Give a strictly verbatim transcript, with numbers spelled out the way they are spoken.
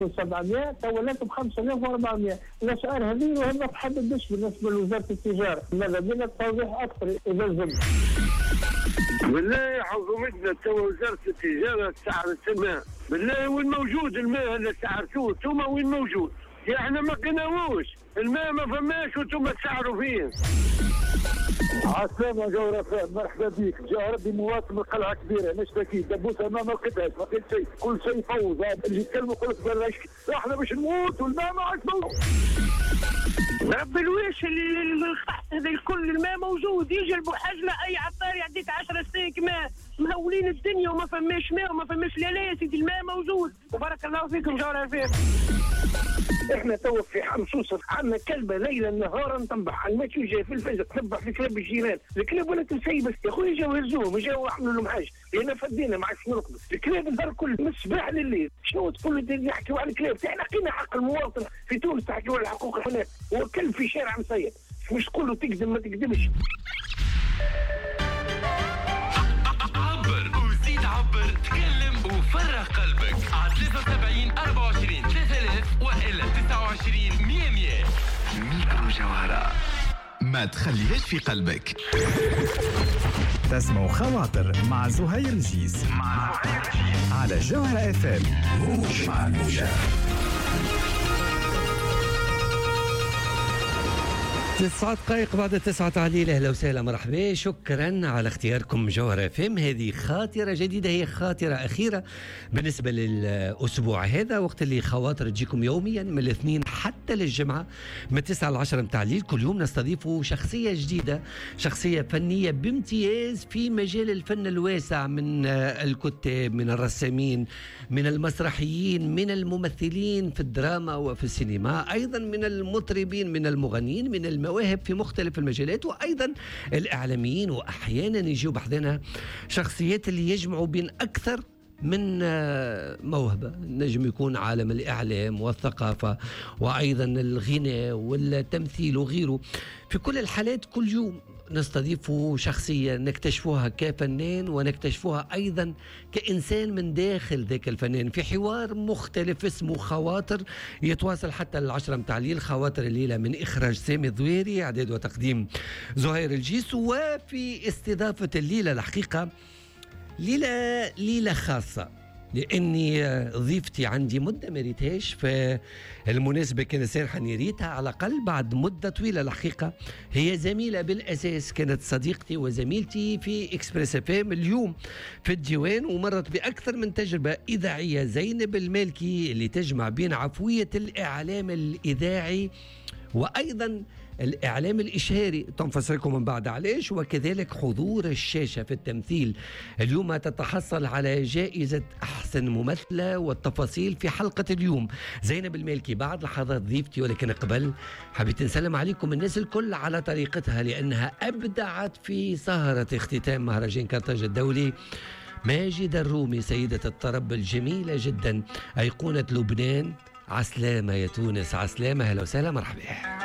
وسبعمائة تولت ب خمسة آلاف وأربعمائة. الأسعار هذه وهم تحددش بالنسبة لوزارة التجارة، ماذا بنا توضيح أكثر إذا لزم. بالله حكومتنا تو وزارة التجارة سعر السماء، بالله وين موجود الماء هذا سعرتوه ثم وين موجود؟ احنا ما قناوش الماء ما فماش وانتم تسعروا فيه. عسلامة جوهرة، مرحبا بك. جا ربي مواطن من قلعة كبيرة مش بكيت دبوسها ما موقفهاش ما قلت شيء، كل شيء فوضى. اللي يتكلموا يقول لك بلاش احنا باش نموت والماء ما عادش موجود. رب الويش القحط هذا الكل الماء موجود، يجي البوحجلة أي عطار يعطيك عشرة ستيك ماء، مهولين الدنيا وما فماش ماء وما فماش لا لا يا سيدي الماء موجود. وبارك الله فيكم جوهرة فيك. احنا تو في حمصوصة عندنا كلبة ليلا نهارا تنبح، الماتش جاي في الفجر تنبح في كلاب الجيران، الكلاب ولا تنسي بس يا خويا جاو هزوهم جاو عملوا لهم حاجة، لأن فدينا ما عادش نرقدوا، الكلاب النهار كله من الصباح لليل، شنو تقول لي نحكيو على الكلاب؟ احنا حقينا حق المواطن في تونس تحكيو على الحقوق هناك، هو كلب في شارع مسير، مش تقول له تكذب ما تكذبش. عبر وزيد عبر، تكلم وفرغ قلبك على ثلاثة وسبعين أربعة وعشرين ثلاثة آلاف وإلا تسعة وعشرين مية مية. ميكرو جوهرة، ما تخليهاش في قلبك. تسمع خواطر مع زهير الجيز مع زهير الجيز على جوهرة اف ام. موج مع الموجة. تسعة دقائق بعد التسعة تعليل. أهلا وسهلا مرحبا، شكرا على اختياركم جوهرة فيم. هذه خاطرة جديدة، هي خاطرة أخيرة بالنسبة للأسبوع هذا، وقت اللي خواطر تجيكم يوميا من الاثنين حتى للجمعة من تسعة لعشرة متعليل. كل يوم نستضيف شخصية جديدة، شخصية فنية بامتياز في مجال الفن الواسع، من الكتاب، من الرسامين، من المسرحيين، من الممثلين في الدراما وفي السينما، أيضا من المطربين، من المغنيين، من المواهب في مختلف المجالات، وأيضا الإعلاميين. وأحيانا يجيوا بحذنا شخصيات اللي يجمعوا بين أكثر من موهبة، نجم يكون عالم الإعلام والثقافة وأيضا الغناء والتمثيل وغيره. في كل الحالات كل يوم نستضيف شخصية نكتشفوها كفنان ونكتشفوها أيضا كإنسان من داخل ذاك الفنان، في حوار مختلف اسمه خواطر، يتواصل حتى العشرة متعليل. خواطر الليلة من إخراج سامي الضويري، إعداد وتقديم زهير الجيس. وفي استضافة الليلة الحقيقة ليلة ليلة خاصة، لأني ضيفتي عندي مدة ما ريتهاش، فالمناسبة كان سارحة ريتها على الأقل بعد مدة طويلة. الحقيقة هي زميلة بالأساس، كانت صديقتي وزميلتي في إكسبريس اف ام، اليوم في الديوان، ومرت بأكثر من تجربة إذاعية. زينب المالكي اللي تجمع بين عفوية الإعلام الإذاعي وأيضا الإعلام الإشهاري، تنفصل لكم من بعد علاش، وكذلك حضور الشاشة في التمثيل. اليوم تتحصل على جائزة أحسن ممثلة، والتفاصيل في حلقة اليوم. زينب المالكي بعد لحظات ضيفتي، ولكن قبل حبيت نسلم عليكم الناس الكل على طريقتها، لأنها أبدعت في سهرة اختتام مهرجان كارتاج الدولي. ماجدة الرومي سيدة الطرب الجميلة جدا، أيقونة لبنان. عسلامة يا تونس، عسلامة، هلا وسهلا، مرحبا.